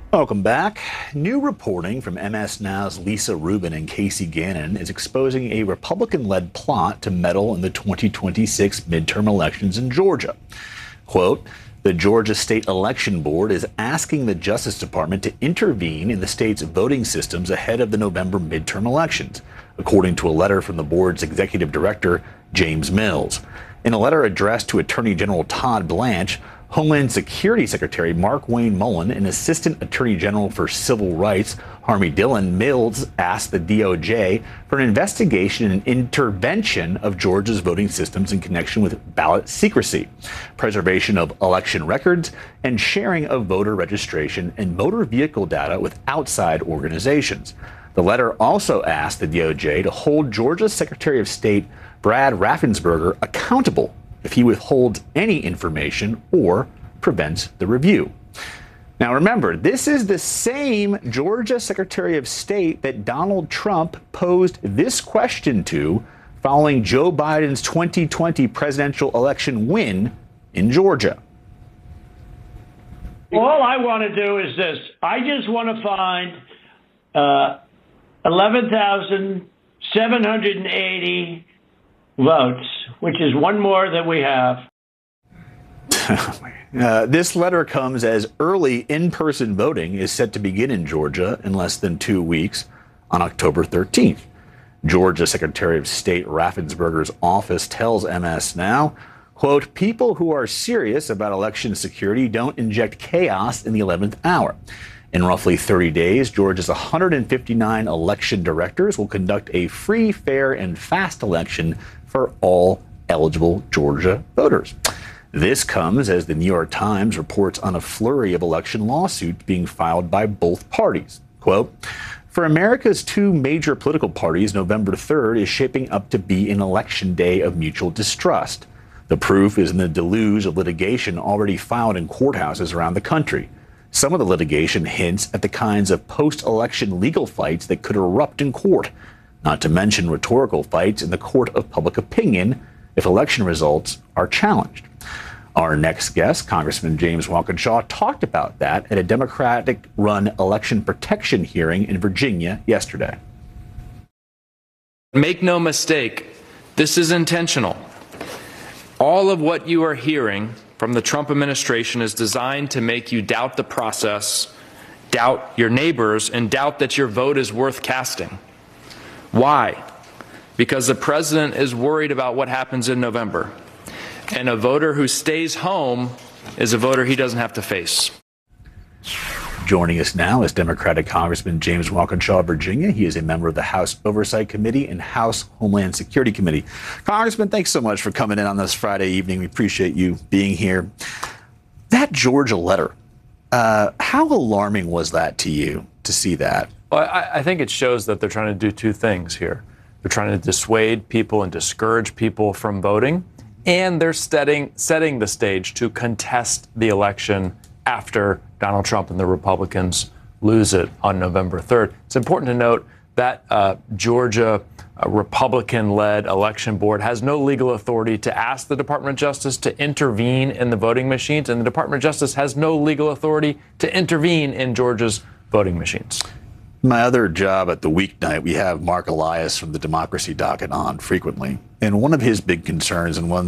Welcome back. New reporting from MS Now's Lisa Rubin and Casey Gannon is exposing a Republican-led plot to meddle in the 2026 midterm elections in Georgia. Quote, the Georgia State Election Board is asking the Justice Department to intervene in the state's voting systems ahead of the November midterm elections, according to a letter from the board's executive director, James Mills. In a letter addressed to Attorney General Todd Blanche, Homeland Security Secretary Mark Wayne Mullen and Assistant Attorney General for Civil Rights Harmy Dillon, Mills asked the DOJ for an investigation and intervention of Georgia's voting systems in connection with ballot secrecy, preservation of election records, and sharing of voter registration and motor vehicle data with outside organizations. The letter also asked the DOJ to hold Georgia's Secretary of State Brad Raffensperger accountable if he withholds any information or prevents the review. Now remember, this is the same Georgia Secretary of State that Donald Trump posed this question to following Joe Biden's 2020 presidential election win in Georgia. All I want to do is this. I just want to find 11,780 votes, which is one more than we have. This letter comes as early in-person voting is set to begin in Georgia in less than 2 weeks on October 13th. Georgia Secretary of State Raffensperger's office tells MS Now, quote, people who are serious about election security don't inject chaos in the 11th hour. In roughly 30 days, Georgia's 159 election directors will conduct a free, fair, and fast election for all eligible Georgia voters. This comes as the New York Times reports on a flurry of election lawsuits being filed by both parties. Quote, for America's two major political parties, November 3rd is shaping up to be an election day of mutual distrust. The proof is in the deluge of litigation already filed in courthouses around the country. Some of the litigation hints at the kinds of post-election legal fights that could erupt in court, not to mention rhetorical fights in the court of public opinion if election results are challenged. Our next guest, Congressman James Walkinshaw, talked about that at a Democratic-run election protection hearing in Virginia yesterday. Make no mistake, this is intentional. All of what you are hearing from the Trump administration is designed to make you doubt the process, doubt your neighbors, and doubt that your vote is worth casting. Why? Because the president is worried about what happens in November. And a voter who stays home is a voter he doesn't have to face. Joining us now is Democratic Congressman James Walkinshaw of Virginia. He is a member of the House Oversight Committee and House Homeland Security Committee. Congressman, thanks so much for coming in on this Friday evening. We appreciate you being here. That Georgia letter, how alarming was that to you to see that? Well, I think it shows that they're trying to do two things here. They're trying to dissuade people and discourage people from voting, and they're setting the stage to contest the election after Donald Trump and the Republicans lose it on November 3rd. It's important to note that Georgia Republican-led election board has no legal authority to ask the Department of Justice to intervene in the voting machines, and the Department of Justice has no legal authority to intervene in Georgia's voting machines. My other job at the weeknight, we have Mark Elias from the Democracy Docket on frequently. And one of his big concerns, and one